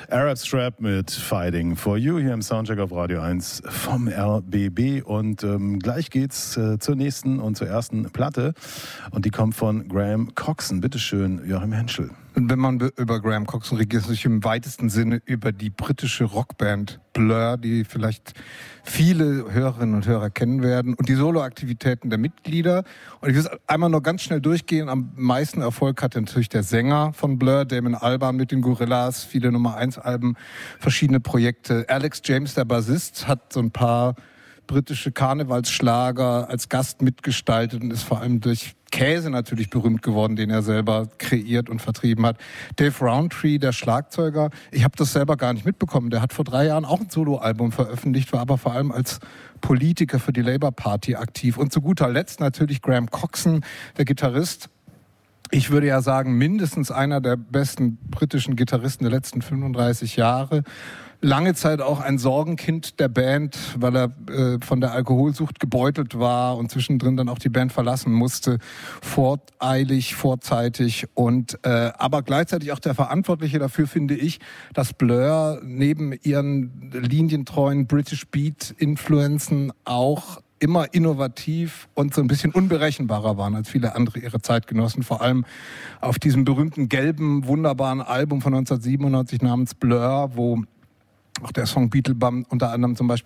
Arab Strap mit Fighting for You hier im Soundcheck auf Radio 1 vom RBB. Und gleich geht's zur nächsten und zur ersten Platte. Und die kommt von Graham Coxon. Bitteschön, Joachim Henschel. Wenn man über Graham Coxon redet, ist es im weitesten Sinne über die britische Rockband Blur, die vielleicht viele Hörerinnen und Hörer kennen werden, und die Soloaktivitäten der Mitglieder. Und ich will es einmal noch ganz schnell durchgehen. Am meisten Erfolg hatte natürlich der Sänger von Blur, Damon Albarn mit den Gorillaz, viele Nummer-1-Alben, verschiedene Projekte. Alex James, der Bassist, hat so ein paar britische Karnevalsschlager als Gast mitgestaltet und ist vor allem durch Käse natürlich berühmt geworden, den er selber kreiert und vertrieben hat. Dave Rowntree, der Schlagzeuger, ich habe das selber gar nicht mitbekommen, der hat vor 3 Jahren auch ein Soloalbum veröffentlicht, war aber vor allem als Politiker für die Labour Party aktiv. Und zu guter Letzt natürlich Graham Coxon, der Gitarrist. Ich würde ja sagen, mindestens einer der besten britischen Gitarristen der letzten 35 Jahre. Lange Zeit auch ein Sorgenkind der Band, weil er von der Alkoholsucht gebeutelt war und zwischendrin dann auch die Band verlassen musste. Voreilig, vorzeitig und aber gleichzeitig auch der Verantwortliche dafür, finde ich, dass Blur neben ihren linientreuen British Beat-Influenzen auch immer innovativ und so ein bisschen unberechenbarer waren als viele andere ihre Zeitgenossen. Vor allem auf diesem berühmten gelben, wunderbaren Album von 1997 namens Blur, wo auch der Song Beetle Bum unter anderem zum Beispiel